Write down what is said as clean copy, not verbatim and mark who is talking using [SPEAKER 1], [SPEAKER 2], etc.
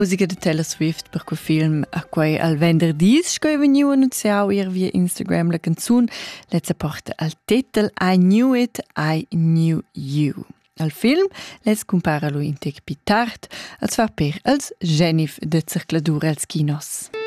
[SPEAKER 1] Musica de Taylor Swift per quel film a quei al venderdis sco vegniu annunziau via Instagram la canzun lezza porta al titel I Knew It, I Knew You. Al film les compara lui in tec pitart als far per als genif de circladura als kinos.